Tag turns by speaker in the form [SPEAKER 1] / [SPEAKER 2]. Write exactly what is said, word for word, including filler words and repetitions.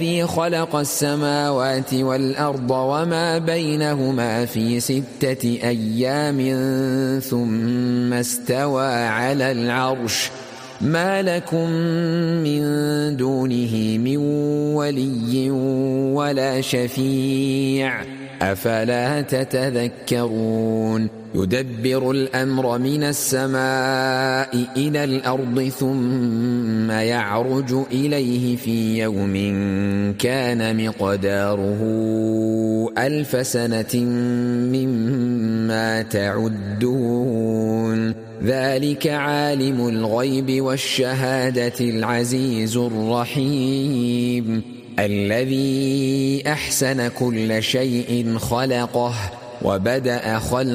[SPEAKER 1] الذي خلق السماوات والأرض وما بينهما في ستة أيام ثم استوى على العرش ما لكم من دونه من ولي ولا شفيع أفلا تتذكرون يدبر الأمر من السماء إلى الأرض ثم يعرج إليه في يوم كان مقداره ألف سنة مما تعدون ذلك عالم الغيب والشهادة العزيز الرحيم الذي أحسن كل شيء خلقه وبدأ خلقه